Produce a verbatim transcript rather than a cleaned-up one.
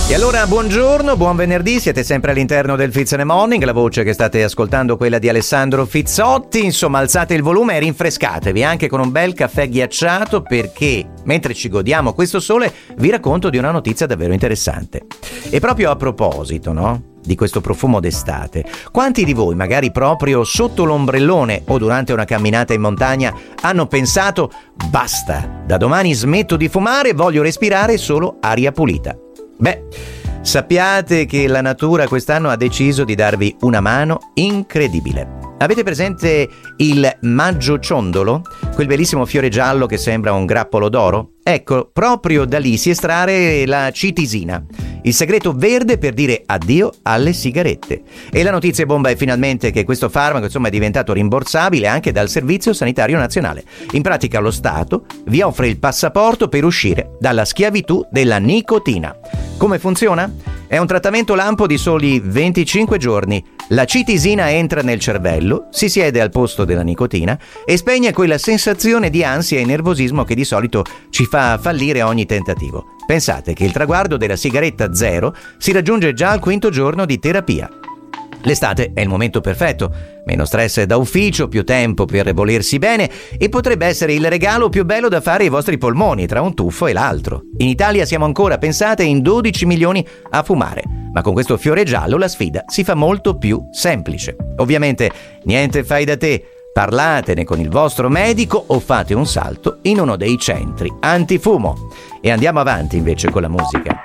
E allora buongiorno, buon venerdì, siete sempre all'interno del Fizz and the Morning, la voce che state ascoltando quella di Alessandro Fizzotti, insomma alzate il volume e rinfrescatevi anche con un bel caffè ghiacciato perché mentre ci godiamo questo sole vi racconto di una notizia davvero interessante. E proprio a proposito, no? Di questo profumo d'estate, quanti di voi magari proprio sotto l'ombrellone o durante una camminata in montagna hanno pensato basta, da domani smetto di fumare e voglio respirare solo aria pulita? Beh, sappiate che la natura quest'anno ha deciso di darvi una mano incredibile. Avete presente il maggio ciondolo? Quel bellissimo fiore giallo che sembra un grappolo d'oro? Ecco, proprio da lì si estrae la citisina, il segreto verde per dire addio alle sigarette. E la notizia bomba è finalmente che questo farmaco insomma è diventato rimborsabile anche dal Servizio Sanitario Nazionale. In pratica lo Stato vi offre il passaporto per uscire dalla schiavitù della nicotina. Come funziona? È un trattamento lampo di soli venticinque giorni. La citisina entra nel cervello, si siede al posto della nicotina e spegne quella sensazione di ansia e nervosismo che di solito ci fa fallire ogni tentativo. Pensate che il traguardo della sigaretta zero si raggiunge già al quinto giorno di terapia. L'estate è il momento perfetto, meno stress da ufficio, più tempo per volersi bene e potrebbe essere il regalo più bello da fare ai vostri polmoni tra un tuffo e l'altro. In Italia siamo ancora, pensate, in dodici milioni a fumare, ma con questo fiore giallo la sfida si fa molto più semplice. Ovviamente niente fai da te, parlatene con il vostro medico o fate un salto in uno dei centri antifumo. E andiamo avanti invece con la musica.